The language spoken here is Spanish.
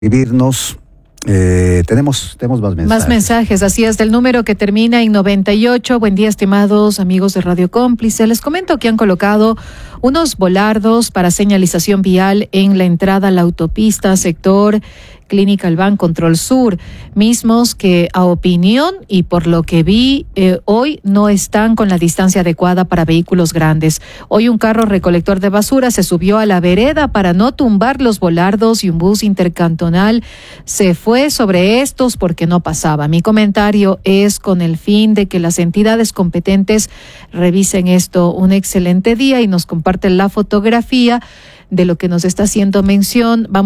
Escribirnos. Tenemos más mensajes. Más mensajes, así es, del número que termina en 98. Buen día, estimados amigos de Radio Cómplice. Les comento que han colocado unos volardos para señalización vial en la entrada a la autopista sector Clínica Albán Control Sur, mismos que a opinión y por lo que vi hoy no están con la distancia adecuada para vehículos grandes. Hoy un carro recolector de basura se subió a la vereda para no tumbar los volardos y un bus intercantonal se fue sobre estos porque no pasaba. Mi comentario es con el fin de que las entidades competentes revisen esto. Un excelente día y nos comparten la fotografía de lo que nos está haciendo mención. Vamos